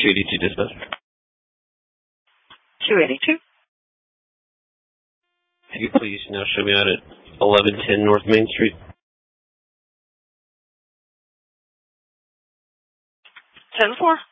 282 dispatch. 282. If you could please now show me out at 1110 North Main Street. 10-4.